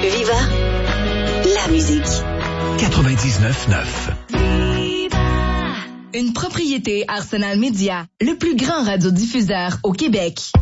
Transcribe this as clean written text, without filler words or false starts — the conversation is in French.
Viva la musique. 99.9. Une propriété Arsenal Média, le plus grand radiodiffuseur au Québec.